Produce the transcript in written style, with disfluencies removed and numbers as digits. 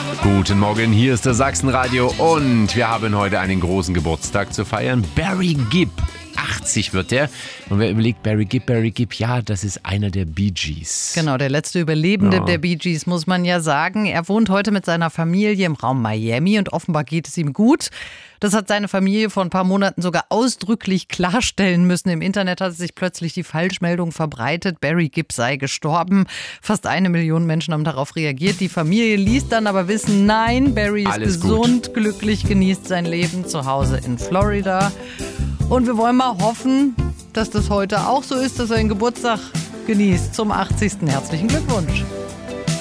Guten Morgen, hier ist das Sachsenradio und wir haben heute einen großen Geburtstag zu feiern. Barry Gibb, 80 wird der. Und wer überlegt, Barry Gibb, ja, das ist einer der Bee Gees. Genau, der letzte Überlebende der Bee Gees, muss man ja sagen. Er wohnt heute mit seiner Familie im Raum Miami und offenbar geht es ihm gut. Das hat seine Familie vor ein paar Monaten sogar ausdrücklich klarstellen müssen. Im Internet hat sich plötzlich die Falschmeldung verbreitet, Barry Gibb sei gestorben. Fast 1 Million Menschen haben darauf reagiert. Die Familie ließ dann aber wissen, nein, Barry ist Alles gesund, gut. glücklich, genießt sein Leben zu Hause in Florida. Und wir wollen mal hoffen, dass das heute auch so ist, dass er den Geburtstag genießt. Zum 80. Herzlichen Glückwunsch.